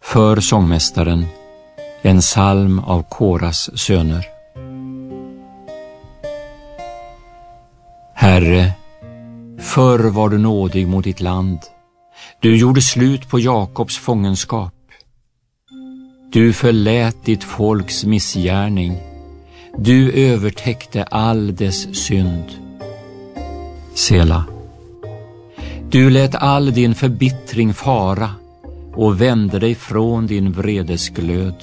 För sångmästaren, en psalm av Koras söner. Herre, förr var du nådig mot ditt land. Du gjorde slut på Jakobs fångenskap. Du förlät ditt folks missgärning. Du övertäckte all dess synd. Sela. Du lät all din förbittring fara och vände dig från din vredesglöd.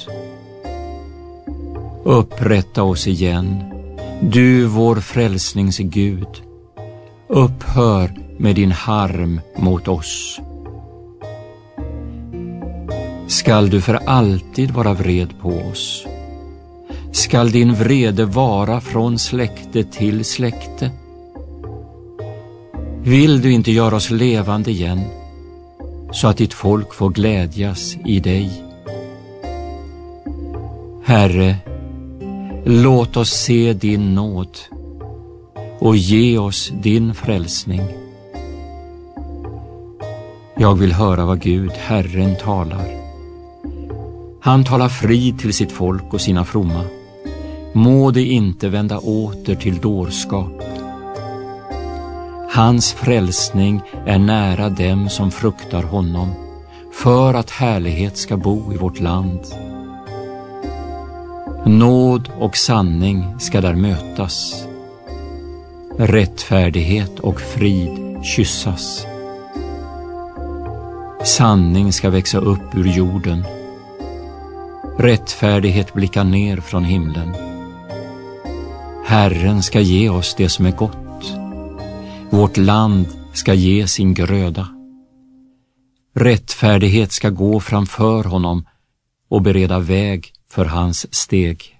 Upprätta oss igen, du vår frälsnings Gud. Upphör med din harm mot oss. Skall du för alltid vara vred på oss? Skall din vrede vara från släkte till släkte? Vill du inte göra oss levande igen, så att ditt folk får glädjas i dig? Herre, låt oss se din nåd och ge oss din frälsning. Jag vill höra vad Gud, Herren, talar. Han talar frid till sitt folk och sina fromma. Må det inte vända åter till dårskap. Hans frälsning är nära dem som fruktar honom, för att härlighet ska bo i vårt land. Nåd och sanning ska där mötas. Rättfärdighet och frid kyssas. Sanning ska växa upp ur jorden. Rättfärdighet blickar ner från himlen. Herren ska ge oss det som är gott. Vårt land ska ge sin gröda. Rättfärdighet ska gå framför honom och bereda väg för hans steg.